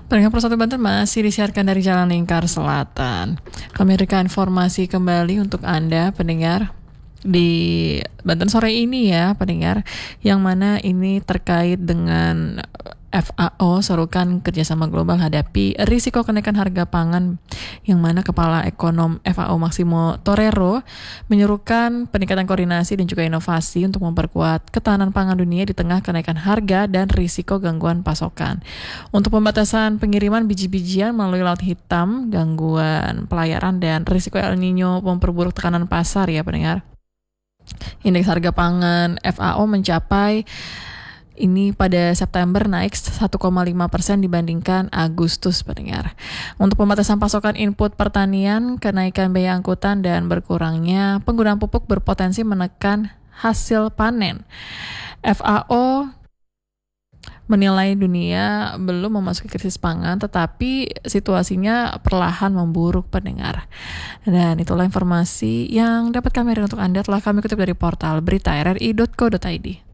Pendengar Persatu Banten masih disiarkan dari Jalan Lingkar Selatan. Kami berikan informasi kembali untuk Anda pendengar di Banten sore ini ya pendengar, yang mana ini terkait dengan FAO serukan kerjasama global hadapi risiko kenaikan harga pangan, yang mana Kepala Ekonom FAO Maximo Torero menyerukan peningkatan koordinasi dan juga inovasi untuk memperkuat ketahanan pangan dunia di tengah kenaikan harga dan risiko gangguan pasokan. Untuk pembatasan pengiriman biji-bijian melalui Laut Hitam, gangguan pelayaran dan risiko El Nino memperburuk tekanan pasar ya pendengar. Indeks harga pangan FAO mencapai ini pada September naik 1,5% dibandingkan Agustus pendengar. Untuk pembatasan pasokan input pertanian, kenaikan biaya angkutan dan berkurangnya penggunaan pupuk berpotensi menekan hasil panen. FAO menilai dunia belum memasuki krisis pangan, tetapi situasinya perlahan memburuk pendengar. Dan itulah informasi yang dapat kami berikan untuk Anda, telah kami kutip dari portal berita rri.co.id.